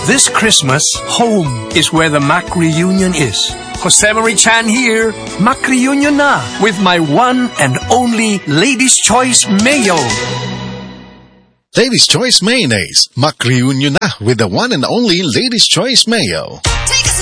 This Christmas, home is where the Mac reunion is. Josemarie Chan here, Mac reunion na with my one and only Lady's Choice Mayo. Lady's Choice Mayonnaise. Mac reunion na with the one and only Lady's Choice Mayo.